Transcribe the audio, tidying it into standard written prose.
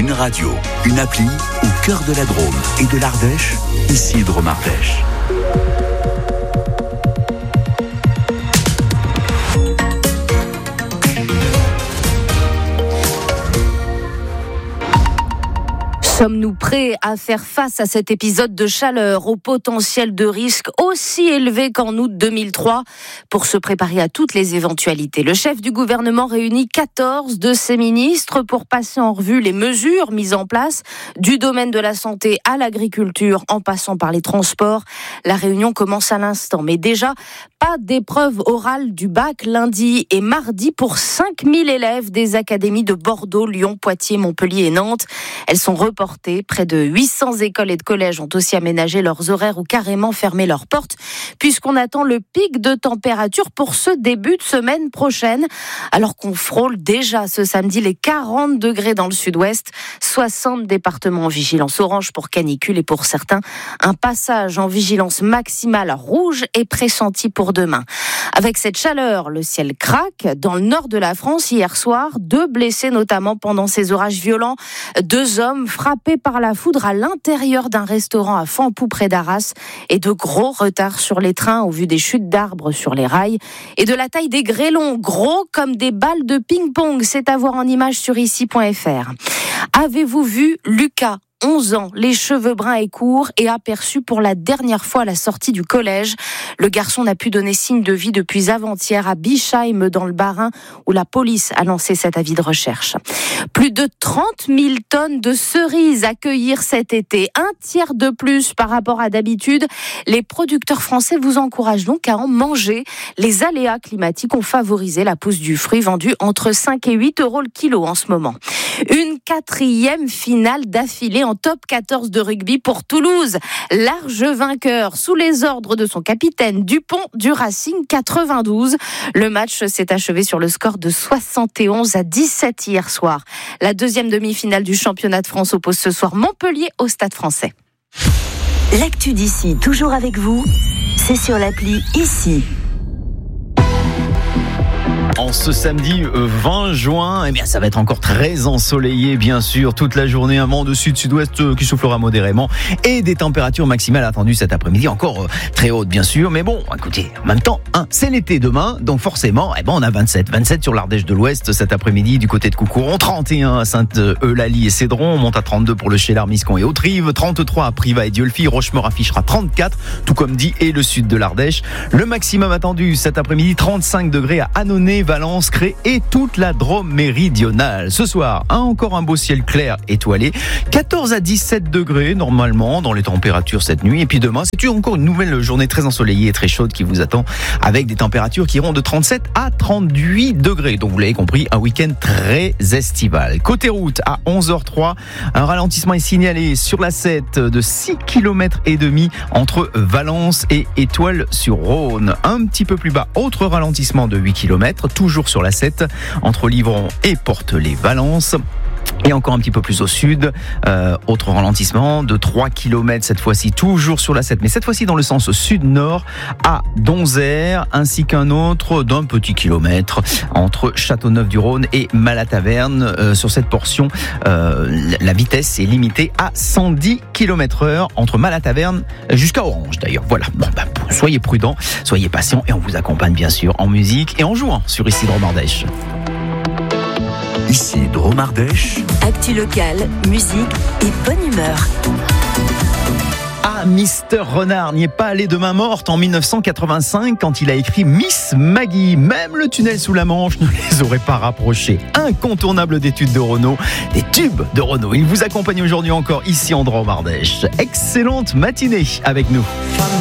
Une radio, une appli au cœur de la Drôme et de l'Ardèche, ici Drôme Ardèche. Sommes-nous prêts à faire face à cet épisode de chaleur au potentiel de risque aussi élevé qu'en août 2003 ? Pour se préparer à toutes les éventualités, le chef du gouvernement réunit 14 de ses ministres pour passer en revue les mesures mises en place du domaine de la santé à l'agriculture en passant par les transports. La réunion commence à l'instant, mais déjà pas d'épreuve orale du bac lundi et mardi pour 5000 élèves des académies de Bordeaux, Lyon, Poitiers, Montpellier et Nantes. Elles sont reportées. Près de 800 écoles et de collèges ont aussi aménagé leurs horaires ou carrément fermé leurs portes, puisqu'on attend le pic de température pour ce début de semaine prochaine, alors qu'on frôle déjà ce samedi les 40 degrés dans le sud-ouest, 60 départements en vigilance orange pour canicule et pour certains, un passage en vigilance maximale rouge est pressenti pour demain. Avec cette chaleur, le ciel craque. Dans le nord de la France, hier soir, 2 blessés notamment pendant ces orages violents. 2 hommes frappés par la foudre à l'intérieur d'un restaurant à Fampou près d'Arras et de gros retards sur les trains au vu des chutes d'arbres sur les rails et de la taille des grêlons, gros comme des balles de ping-pong. C'est à voir en images sur ici.fr. Avez-vous vu Lucas ? 11 ans, les cheveux bruns et courts, et aperçu pour la dernière fois à la sortie du collège. Le garçon n'a pu donner signe de vie depuis avant-hier à Bischheim dans le Bas-Rhin, où la police a lancé cet avis de recherche. Plus de 30 000 tonnes de cerises à cueillir cet été, un tiers de plus par rapport à d'habitude. Les producteurs français vous encouragent donc à en manger. Les aléas climatiques ont favorisé la pousse du fruit vendu entre 5 et 8 euros le kilo en ce moment. Une 4e finale d'affilée en top 14 de rugby pour Toulouse. Large vainqueur sous les ordres de son capitaine Dupont du Racing 92. Le match s'est achevé sur le score de 71-17 hier soir. La 2e demi-finale du championnat de France oppose ce soir Montpellier au Stade Français. L'actu d'ici, toujours avec vous, c'est sur l'appli Ici. En ce samedi 20 juin, eh bien, ça va être encore très ensoleillé, bien sûr, toute la journée. Un vent de sud-sud-ouest qui soufflera modérément et des températures maximales attendues cet après-midi, encore très hautes, bien sûr. Mais bon, écoutez, en même temps, c'est l'été demain, donc forcément, on a 27 sur l'Ardèche de l'Ouest cet après-midi du côté de Coucouron, 31 à Sainte-Eulalie et Cédron, on monte à 32 pour le Chélar, Miscon et Hauterive, 33 à Privas et Dieulefit, Rochemort affichera 34, tout comme dit, et le sud de l'Ardèche. Le maximum attendu cet après-midi, 35 degrés à Annonay, Valence, Cré et toute la Drôme méridionale. Ce soir, encore un beau ciel clair étoilé, 14 à 17 degrés normalement dans les températures cette nuit. Et puis demain, c'est encore une nouvelle journée très ensoleillée et très chaude qui vous attend avec des températures qui iront de 37 à 38 degrés. Donc vous l'avez compris, un week-end très estival. Côté route, à 11h03, un ralentissement est signalé sur la 7 de 6 km et demi entre Valence et Étoile-sur-Rhône. Un petit peu plus bas, autre ralentissement de 8 km, toujours sur la 7, entre Livron et Portelet-Valence. Et encore un petit peu plus au sud, autre ralentissement de 3 km cette fois-ci, toujours sur la 7, mais cette fois-ci dans le sens sud-nord à Donzère, ainsi qu'un autre d'un petit kilomètre entre Châteauneuf-du-Rhône et Malataverne. Sur cette portion, la vitesse est limitée à 110 km/h entre Malataverne jusqu'à Orange d'ailleurs. Voilà, soyez prudents, soyez patients et on vous accompagne bien sûr en musique et en jouant sur ici Drôme Ardèche. Ici Drôme Ardèche. Actu locale, musique et bonne humeur. Ah, Mister Renard n'y est pas allé de main morte en 1985 quand il a écrit Miss Maggie. Même le tunnel sous la Manche ne les aurait pas rapprochés. Incontournable des tubes de Renaud, des tubes de Renaud. Il vous accompagne aujourd'hui encore ici en Drôme Ardèche. Excellente matinée avec nous.